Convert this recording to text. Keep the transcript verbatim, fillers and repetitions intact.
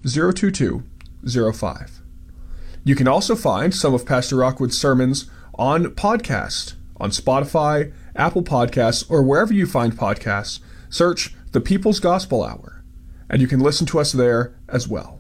zero two two zero five. You can also find some of Pastor Rockwood's sermons on podcast, on Spotify, Apple Podcasts, or wherever you find podcasts. Search The People's Gospel Hour, and you can listen to us there as well.